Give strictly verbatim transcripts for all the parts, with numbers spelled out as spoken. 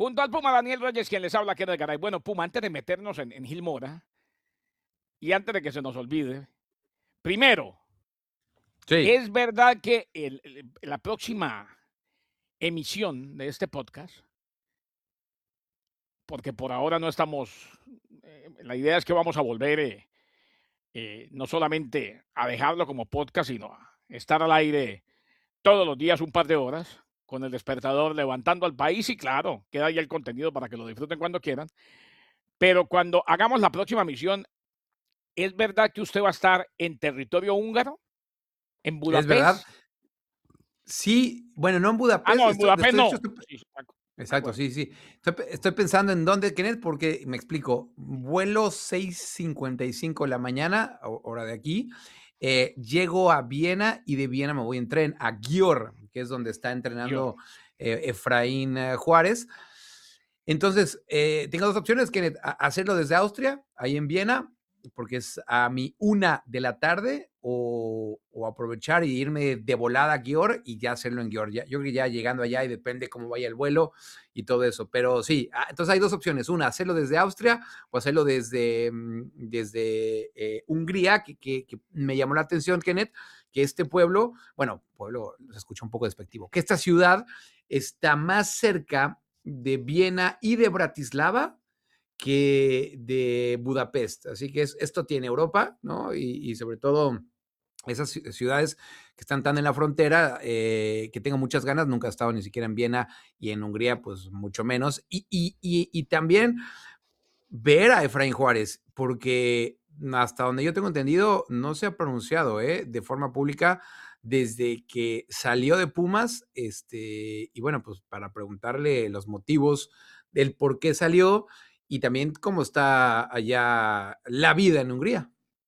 Junto al Puma Daniel Reyes, quien les habla, Kenneth Garay. Bueno, Puma, antes de meternos en, en Gil Mora y antes de que se nos olvide, primero, Sí. es verdad que el- el- la próxima emisión de este podcast, porque por ahora no estamos, eh, la idea es que vamos a volver eh, eh, no solamente a dejarlo como podcast, sino a estar al aire todos los días un par de horas con el despertador levantando al país y claro, queda ahí el contenido para que lo disfruten cuando quieran. Pero cuando hagamos la próxima misión, ¿es verdad que usted va a estar en territorio húngaro? ¿En Es verdad. Budapest? Sí, bueno, no en Ah, Budapest, no, en esto Budapest esto, de hecho, no. estoy Sí, sí, de de exacto, acuerdo. sí, sí. Estoy pe estoy pensando en dónde, Kenneth, porque me explico, vuelo seis cincuenta y cinco de la mañana, ho hora de aquí, eh, llego a Viena y de Viena me voy en tren a Győr, que es donde está Dios. entrenando, eh, Efraín, eh, Juárez. Entonces, eh, tengo dos opciones, Kenneth, ha hacerlo desde Austria, ahí en Viena, porque es a mi una de la tarde, o o aprovechar y irme de volada a Győr y ya hacerlo en Győr. Ya yo creo que ya llegando allá y depende cómo vaya el vuelo y todo eso. Pero sí, ah, entonces hay dos opciones. Una, hacerlo desde Austria o hacerlo desde, mm, desde, eh, Hungría, que que que me llamó la atención, Kenneth, que este pueblo, bueno, pueblo se escucha un poco despectivo, que esta ciudad está más cerca de Viena y de Bratislava que de Budapest. Así que es, esto tiene Europa, ¿no? Y, y sobre todo esas ci- ciudades que están tan en la frontera, eh, que tengo muchas ganas, nunca he estado ni siquiera en Viena y en Hungría, pues mucho menos. Y, y, y, y también ver a Efraín Juárez, porque hasta donde yo tengo entendido, no se ha pronunciado, ¿eh? De forma pública desde que salió de Pumas, este, y bueno, pues para preguntarle los motivos del por qué salió y también cómo está allá la vida en Hungría.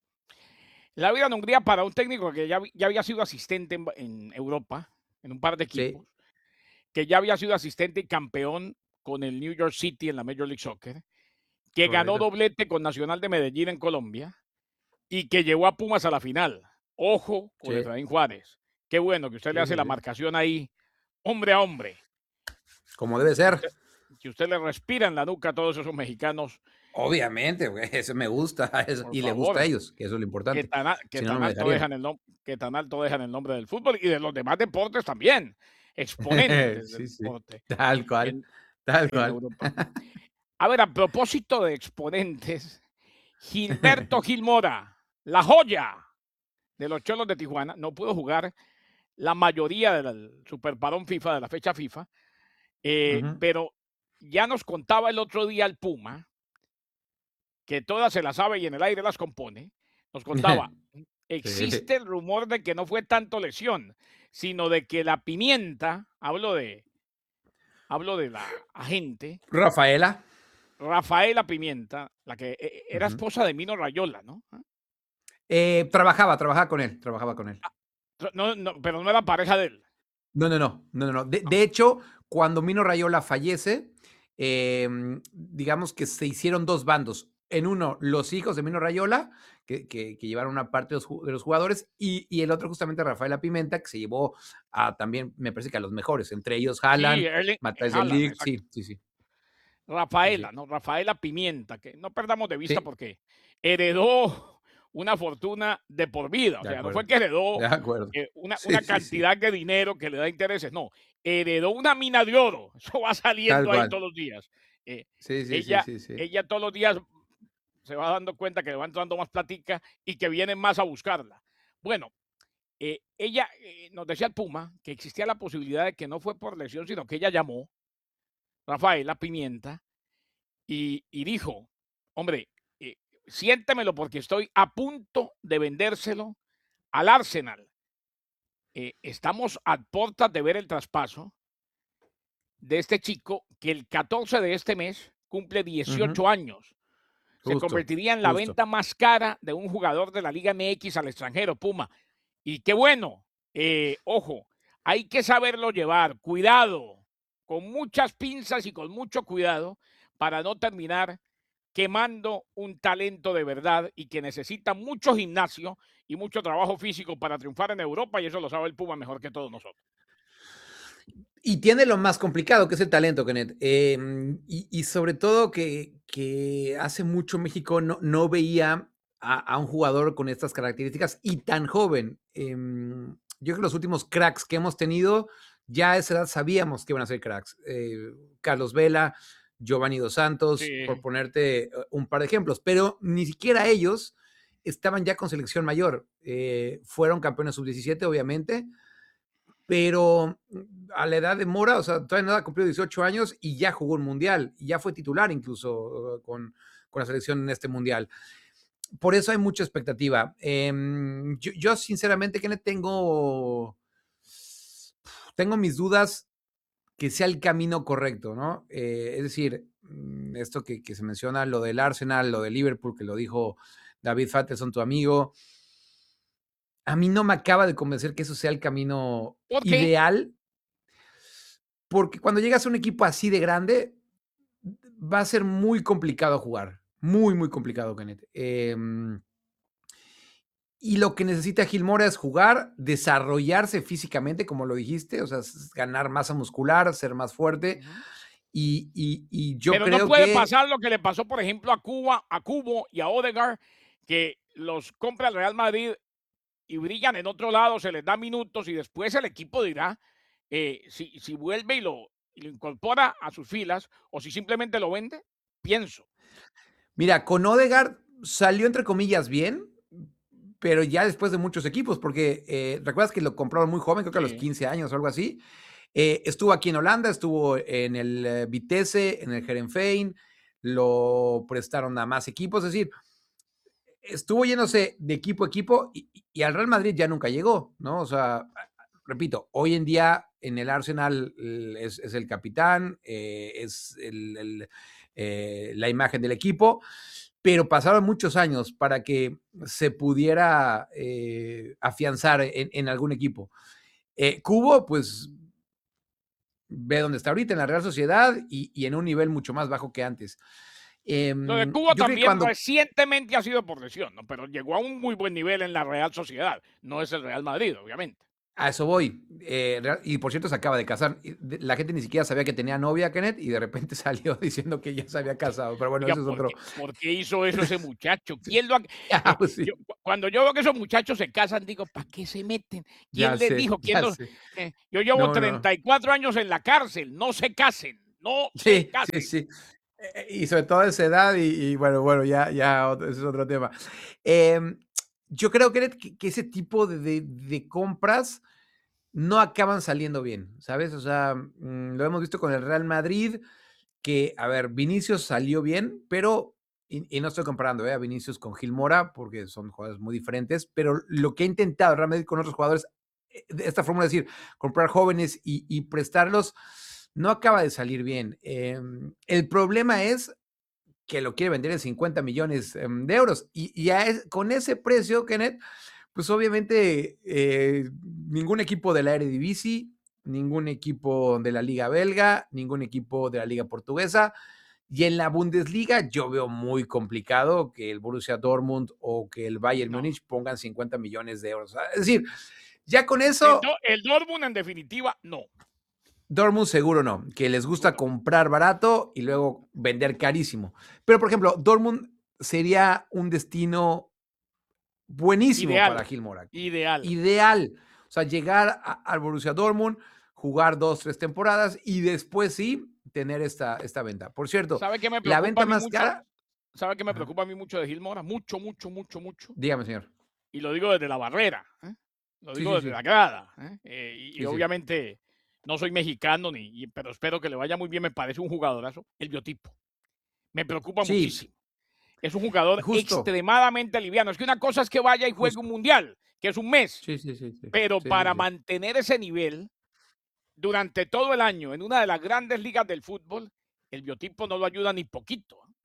La vida en Hungría para un técnico que ya, ya había sido asistente en, en Europa, en un par de Sí, equipos, que ya había sido asistente y campeón con el New York City en la Major League Soccer, que ganó correcto. doblete con Nacional de Medellín en Colombia y que llevó a Pumas a la final. Ojo con Sí, Efraín Juárez. Qué bueno que usted le sí, hace sí, la sí. marcación ahí, hombre a hombre. Como debe Que ser. usted, que usted le respira en la nuca a todos esos mexicanos, Obviamente, güey, eso me gusta, eso, por y le gusta a favor, ellos, que eso es lo que importante. tan, a- que Si no, no tan me alto dejarían. dejan el nom- que tan alto dejan el nombre del fútbol y de los demás deportes también, exponentes del Sí, sí, deporte tal cual, en, tal en cual. Europa. A ver, a propósito de exponentes, Gilberto Gilmora, la joya de los Cholos de Tijuana, no pudo jugar la mayoría del superparón FIFA, de la fecha FIFA, eh, Ujú. pero ya nos contaba el otro día el Puma, que todas se las sabe y en el aire las compone, nos contaba, Sí. existe el rumor de que no fue tanto lesión, sino de que la pimienta, hablo de, hablo de la agente, Rafaela. Rafaela Pimienta, la que eh, era Ujú. esposa de Mino Rayola, ¿no? ¿Ah? Eh, trabajaba, trabajaba con él, trabajaba con él. No, no, pero no era pareja de él. No, no, no, no, no, no. De No. de hecho, cuando Mino Raiola fallece, em, digamos que se hicieron dos bandos. En uno, los hijos de Mino Raiola, que que que llevaron una parte de los ju de los jugadores, y y el otro justamente Rafaela Pimenta, que se llevó a también, me parece que a los mejores, entre ellos Sí, Haaland, Erling Matthijs de Haaland, Ligt, exacto. sí, sí, sí, sí, Rafaela, sí, ¿no? Rafaela Pimienta, que no perdamos de vista sí, porque heredó una fortuna de por vida. O de sea, no fue acuerdo, que heredó de acuerdo. eh, una, Sí, una sí, sí, cantidad de dinero que le da intereses. No, heredó una mina de oro. Eso va tal saliendo ahí cual. todos los días. Eh, Sí, sí, sí, ella, sí, sí. ella todos los días se va dando cuenta que le va entrando más platica y que vienen más a buscarla. Bueno, eh, ella eh, nos decía el Puma que existía la posibilidad de que no fue por lesión, sino que ella llamó, Rafaela Pimienta, y, y dijo, hombre, eh, siéntemelo porque estoy a punto de vendérselo al Arsenal. Eh, estamos a puertas de ver el traspaso de este chico que el catorce de este mes cumple Ujú. dieciocho años. Se Justo, convertiría en la justo. venta más cara de un jugador de la Liga M X al extranjero, Puma. Y qué bueno, eh, ojo, hay que saberlo llevar, cuidado, con muchas pinzas y con mucho cuidado para no terminar quemando un talento de verdad y que necesita mucho gimnasio y mucho trabajo físico para triunfar en Europa y eso lo sabe el Puma mejor que todos nosotros. Y tiene lo más complicado, que es el talento, Kenneth. Em, y y sobre todo que que hace mucho México no no veía a a un jugador con estas características y tan joven. Em, yo creo que los últimos cracks que hemos tenido, ya a esa edad sabíamos que iban a ser cracks. Eh, Carlos Vela, Giovanni Dos Santos, por Sí. ponerte, eh, un par de ejemplos, pero ni siquiera ellos estaban ya con selección mayor. Eh, fueron campeones sub diecisiete, obviamente, pero mm, a la edad de Mora, o sea, todavía no había cumplido dieciocho años y ya jugó un mundial, y ya fue titular incluso con, con la selección en este mundial. Por eso hay mucha expectativa. Em, yo, yo, sinceramente, que tengo, tengo mis dudas que sea el camino correcto, ¿no? Eh, es decir, mm, esto que, que se menciona, lo del Arsenal, lo del Liverpool, que lo dijo David Faitelson, tu amigo, a mí no me acaba de convencer que eso sea el camino ¿Por qué? ideal, porque cuando llegas a un equipo así de grande, va a ser muy complicado jugar. Muy, muy complicado, Kenneth. Eh, y lo que necesita Gil Mora es jugar, desarrollarse físicamente, como lo dijiste, o sea, ganar masa muscular, ser más fuerte. Ujú. Y, y, y yo Pero no creo puede que, pasar lo que le pasó, por ejemplo, a Cuba, a Cubo y a Odegaard, que los compra el Real Madrid y brillan en otro lado, se les da minutos y después el equipo dirá eh, si, si vuelve y lo, y lo incorpora a sus filas o si simplemente lo vende, pienso. mira, con Odegaard salió entre comillas bien, pero ya después de muchos equipos, porque eh, recuerdas que lo compraron muy joven, creo que a los Sí. quince años o algo así. Eh, estuvo aquí en Holanda, estuvo en el eh, Vitesse, en el Herenveen, lo prestaron a más equipos, es decir, estuvo yéndose de equipo a equipo y, y al Real Madrid ya nunca llegó, ¿no? O sea, repito, hoy en día en el Arsenal es, es el capitán, eh, es el, el, eh, la imagen del equipo, pero pasaron muchos años para que se pudiera eh, afianzar en, en, algún equipo. Eh, Cubo, pues ve dónde está ahorita, en la Real Sociedad y, y en un nivel mucho más bajo que antes. Eh, Lo de Cuba yo creo que también cuando recientemente ha sido por lesión, ¿no? Pero llegó a un muy buen nivel en la Real Sociedad. No es el Real Madrid, obviamente. a eso voy, eh, y por cierto se acaba de casar, la gente ni siquiera sabía que tenía novia, Kenneth, y de repente salió diciendo que ya se había casado, pero bueno, Oiga, eso es ¿por otro. qué, ¿por qué hizo eso ese muchacho? ¿Quién lo ha... Ah, eh, pues sí, yo, cuando yo veo que esos muchachos se casan, digo, ¿para qué se meten? ya ¿Quién les sé, dijo? ¿Quién ya los... sé. eh, yo llevo No, no, treinta y cuatro años en la cárcel. No se casen. No se sí, sí, casen. sí. Eh, y sobre todo a esa edad, y, y bueno, bueno, ya, ya, otro, ese es otro tema. Eh, yo creo, Kenneth, que, que ese tipo de, de, de compras no acaban saliendo bien, ¿sabes? O sea, mmm, lo hemos visto con el Real Madrid, que, a ver, Vinicius salió bien, pero, y, y no estoy comparando ¿eh? a Vinicius con Gil Mora, porque son jugadores muy diferentes, pero lo que ha intentado el Real Madrid con otros jugadores, eh, de esta forma, es decir, comprar jóvenes y, y prestarlos, no acaba de salir bien. Eh, el problema es que lo quiere vender en cincuenta millones um, de euros, y, y es, con ese precio, Kenneth, pues obviamente eh, ningún equipo de la Eredivisie, ningún equipo de la Liga Belga, ningún equipo de la Liga Portuguesa. Y en la Bundesliga yo veo muy complicado que el Borussia Dortmund o que el Bayern No. Múnich pongan cincuenta millones de euros. Es decir, ya con El, eso, Do- el Dortmund, en definitiva, no. Dortmund seguro no, que les gusta Seguro. comprar barato y luego vender carísimo. Pero, por ejemplo, Dortmund sería un destino buenísimo Ideal. para Gil Mora. Ideal. Ideal. O sea, llegar a, al Borussia Dortmund, jugar dos, tres temporadas y después sí tener esta, esta venta. Por cierto, ¿Sabe qué me la preocupa a venta mí más mucho? cara. ¿Sabe qué me Ajá. preocupa a mí mucho de Gil Mora? Mucho, mucho, mucho, mucho. Dígame, señor. Y lo digo desde la barrera. ¿eh? Lo Sí, digo sí, desde sí. la grada. ¿eh? Eh, y, y Sí, sí. obviamente no soy mexicano, ni, y- pero espero que le vaya muy bien. Me parece un jugadorazo. El biotipo. Me preocupa Sí, muchísimo. Es un jugador justo, extremadamente liviano. Es que una cosa es que vaya y juegue un justo. mundial, que es un mes, Sí, sí, sí, sí. pero Sí, sí, para sí. mantener ese nivel durante todo el año en una de las grandes ligas del fútbol, el biotipo no lo ayuda ni poquito. ¿eh?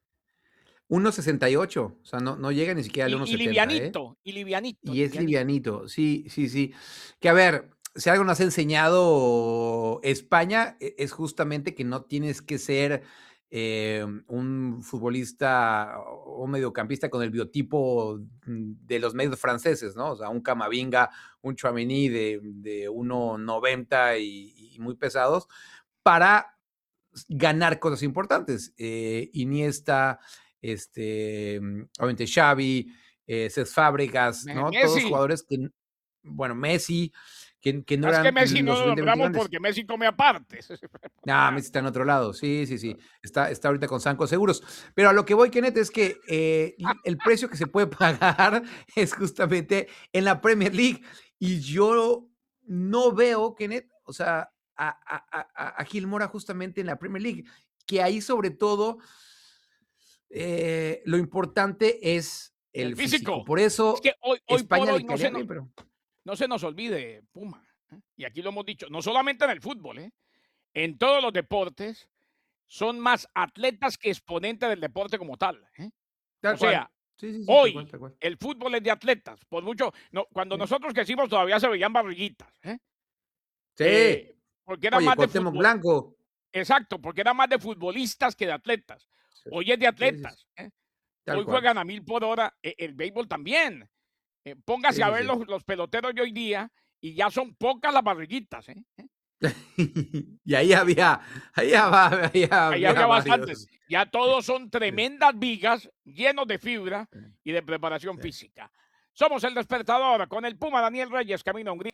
uno sesenta y ocho, o sea, no, no llega ni siquiera al uno Y, y setenta, ¿eh? livianito, y livianito, Y es livianito. livianito, sí, sí, sí. Que a ver, si algo nos ha enseñado España, e- es justamente que no tienes que ser eh, un futbolista o un mediocampista con el biotipo de los medios franceses, ¿no? O sea, un Camavinga, un Tchouaméni de, de uno noventa y, y muy pesados, para ganar cosas importantes. Eh, Iniesta, este, obviamente Xavi, eh, Cesc Fábregas, ¿no? Messi. Todos jugadores que, bueno, Messi, que, que no es eran que Messi los no lo nombramos grandes. porque Messi come aparte. Ah, Messi está en otro lado, sí, sí, sí, está, está ahorita con Sanco Seguros. Pero a lo que voy, Kenneth, es que eh, el precio que se puede pagar es justamente en la Premier League. Y yo no veo, Kenneth, o sea, a, a, a, a Gil Mora justamente en la Premier League, que ahí sobre todo eh, lo importante es el, el físico. físico. Por eso es que hoy, hoy España por hoy le no se, bien, no, pero... no se nos olvide, Puma, ¿eh? Y aquí lo hemos dicho, no solamente en el fútbol, ¿eh? En todos los deportes son más atletas que exponentes del deporte como tal. ¿eh? Tal o cual. sea, sí, sí, sí, hoy tal cual, tal cual. el fútbol es de atletas. Por mucho, no, cuando sí. nosotros crecimos todavía se veían barriguitas. ¿eh? Sí. Eh, porque era Oye, más de Cuauhtémoc fútbol. Blanco. Exacto, porque era más de futbolistas que de atletas. Hoy es de atletas. ¿eh? Hoy cual. juegan a mil por hora. Eh, el béisbol también. Eh, póngase sí, a sí, ver sí. Los, los peloteros de hoy día y ya son pocas las barriguitas. ¿eh? y ahí había, ahí había, ahí había, ahí había bastantes. Ya todos son tremendas vigas, llenos de fibra y de preparación sí. física. Somos el Despertador con el Puma Daniel Reyes, camino a Hungría.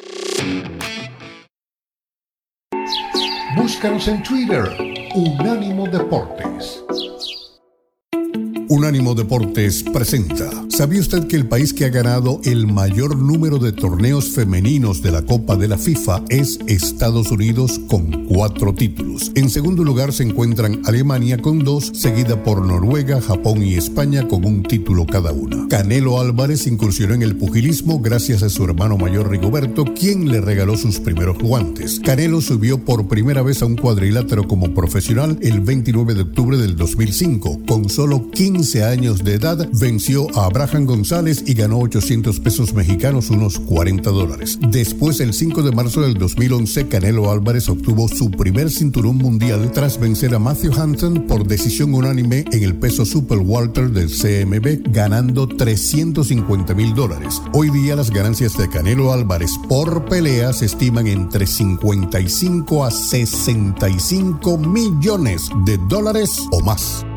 Búscanos en Twitter, Unánimo Deportes. Unánimo Deportes presenta. ¿Sabía usted que el país que ha ganado el mayor número de torneos femeninos de la Copa de la FIFA es Estados Unidos con cuatro títulos? En segundo lugar se encuentran Alemania con dos, seguida por Noruega, Japón y España con un título cada una. Canelo Álvarez incursionó en el pugilismo gracias a su hermano mayor Rigoberto, quien le regaló sus primeros guantes. Canelo subió por primera vez a un cuadrilátero como profesional el veintinueve de octubre del dos mil cinco. Con solo quince años de edad, venció a Abraham González y ganó ochocientos pesos mexicanos, unos cuarenta dólares. Después, el cinco de marzo del dos mil once, Canelo Álvarez obtuvo su primer cinturón mundial tras vencer a Matthew Hansen por decisión unánime en el peso super welter del C M B, ganando trescientos cincuenta mil dólares. Hoy día las ganancias de Canelo Álvarez por pelea se estiman entre cincuenta y cinco a sesenta y cinco millones de dólares o más.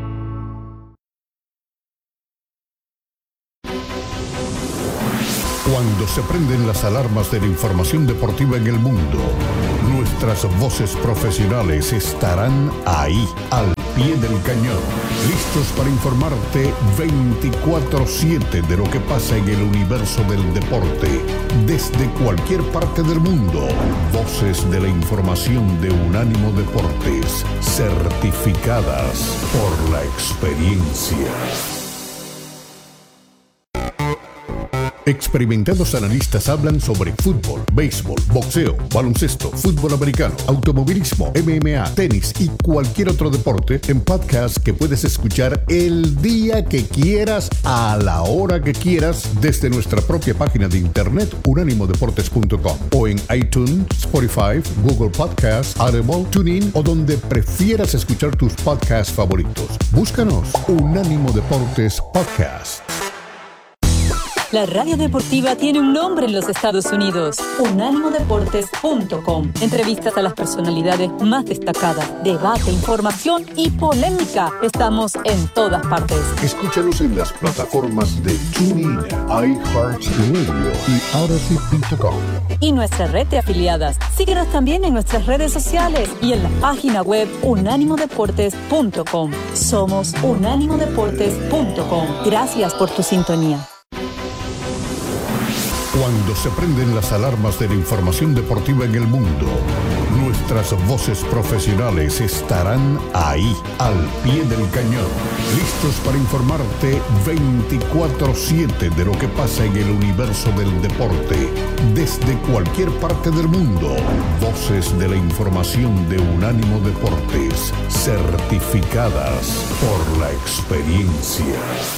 Cuando se prenden las alarmas de la información deportiva en el mundo, nuestras voces profesionales estarán ahí, al pie del cañón, listos para informarte veinticuatro siete de lo que pasa en el universo del deporte, desde cualquier parte del mundo. Voces de la información de Unánimo Deportes, certificadas por la experiencia. Experimentados analistas hablan sobre fútbol, béisbol, boxeo, baloncesto, fútbol americano, automovilismo, M M A, tenis y cualquier otro deporte en podcast que puedes escuchar el día que quieras, a la hora que quieras, desde nuestra propia página de internet unánimo deportes punto com o en iTunes, Spotify, Google Podcasts, Audible, TuneIn o donde prefieras escuchar tus podcasts favoritos. Búscanos Unánimo Deportes Podcast. La radio deportiva tiene un nombre en los Estados Unidos, unánimo deportes punto com. Entrevistas a las personalidades más destacadas, debate, información y polémica. Estamos en todas partes. Escúchanos en las plataformas de TuneIn, iHeartRadio y Odyssey punto com. Y nuestra red de afiliadas. Síguenos también en nuestras redes sociales y en la página web unánimo deportes punto com. Somos unánimo deportes punto com. Gracias por tu sintonía. Cuando se prenden las alarmas de la información deportiva en el mundo, nuestras voces profesionales estarán ahí, al pie del cañón, listos para informarte veinticuatro siete de lo que pasa en el universo del deporte, desde cualquier parte del mundo. Voces de la información de Unánimo Deportes, certificadas por la experiencia.